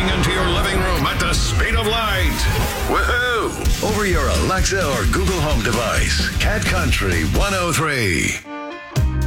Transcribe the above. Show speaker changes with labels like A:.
A: streaming into your living room at the speed of light. Woohoo! Over your Alexa or Google Home device. Cat Country 103.